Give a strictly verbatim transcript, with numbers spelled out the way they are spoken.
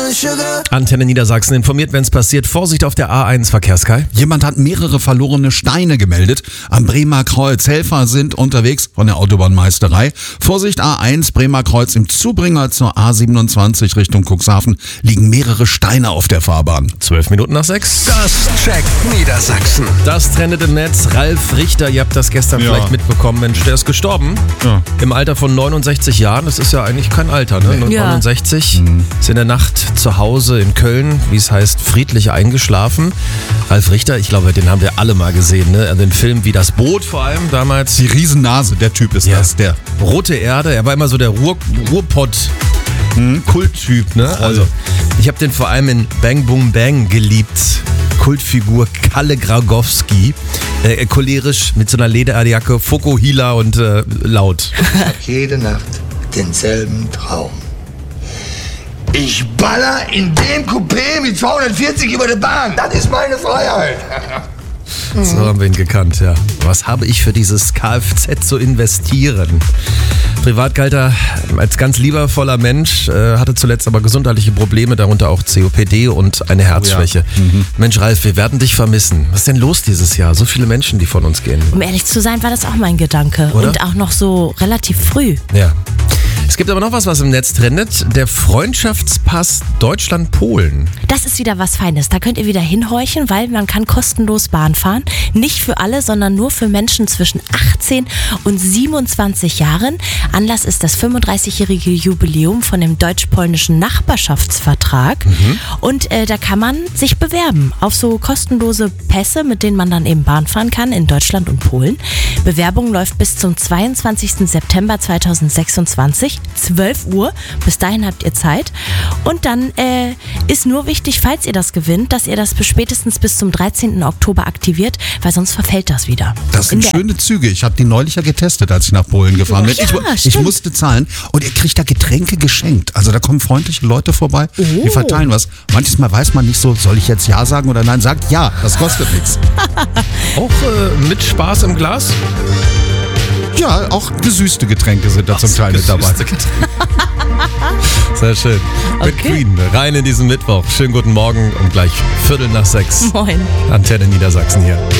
Antenne Niedersachsen informiert, wenn es passiert. Vorsicht auf der A eins, Verkehrskai. Jemand hat mehrere verlorene Steine gemeldet. Am Bremer Kreuz. Helfer sind unterwegs von der Autobahnmeisterei. Vorsicht A eins, Bremer Kreuz. Im Zubringer zur A siebenundzwanzig Richtung Cuxhaven liegen mehrere Steine auf der Fahrbahn. Zwölf Minuten nach sechs. Das checkt Niedersachsen. Das trendet im Netz. Ralf Richter, ihr habt das gestern Ja. vielleicht mitbekommen. Mensch, der ist gestorben. Ja. Im Alter von neunundsechzig Jahren. Das ist ja eigentlich kein Alter, ne? Ja. neunundsechzig. Ist in der Nacht zu Hause in Köln, wie es heißt, friedlich eingeschlafen. Ralf Richter, ich glaube, den haben wir alle mal gesehen, ne? Den Film Wie das Boot vor allem damals. Die Riesennase, der Typ ist Ja. das. Der. Rote Erde, er war immer so der Ruhr, Ruhrpott. Kulttyp, ne? Also, ich habe den vor allem in Bang Boom Bang geliebt. Kultfigur Kalle Gragowski. Äh, cholerisch mit so einer Lederjacke, Fokuhila und äh, laut. Jede Nacht denselben Traum. Ich baller in dem Coupé mit zweihundertvierzig über der Bahn. Das ist meine Freiheit. So haben wir ihn gekannt, ja. Was habe ich für dieses Kfz zu investieren? Privat galt er als ganz liebevoller Mensch, äh, hatte zuletzt aber gesundheitliche Probleme, darunter auch C O P D und eine Herzschwäche. Oh ja. Mhm. Mensch, Ralf, wir werden dich vermissen. Was ist denn los dieses Jahr? So viele Menschen, die von uns gehen. Um ehrlich zu sein, war das auch mein Gedanke. Oder? Und auch noch so relativ früh. Ja. Es gibt aber noch was, was im Netz trendet. Der Freundschaftspass Deutschland-Polen. Das ist wieder was Feines. Da könnt ihr wieder hinhorchen, weil man kann kostenlos Bahn fahren. Nicht für alle, sondern nur für Menschen zwischen achtzehn und siebenundzwanzig Jahren. Anlass ist das fünfunddreißigjährige Jubiläum von dem deutsch-polnischen Nachbarschaftsvertrag. Mhm. Und äh, da kann man sich bewerben auf so kostenlose Pässe, mit denen man dann eben Bahn fahren kann in Deutschland und Polen. Bewerbung läuft bis zum zweiundzwanzigsten September zweitausendsechsundzwanzig. zwölf Uhr. Bis dahin habt ihr Zeit. Und dann äh, ist nur wichtig, falls ihr das gewinnt, dass ihr das bis spätestens bis zum dreizehnten Oktober aktiviert, weil sonst verfällt das wieder. Das sind In der- schöne Züge. Ich habe die neulich ja getestet, als ich nach Polen gefahren bin. Ja, ich, ich stimmt. musste zahlen und ihr kriegt da Getränke geschenkt. Also da kommen freundliche Leute vorbei, die Oh. verteilen was. Manches Mal weiß man nicht so, soll ich jetzt Ja sagen oder nein? Sagt ja, das kostet nichts. Auch äh, mit Spaß im Glas? Ja, auch gesüßte Getränke sind da zum Teil mit dabei. Gesüßte Getränke. Sehr schön. Mit Okay. Queen rein in diesen Mittwoch. Schönen guten Morgen um gleich Viertel nach sechs. Moin. Antenne Niedersachsen hier.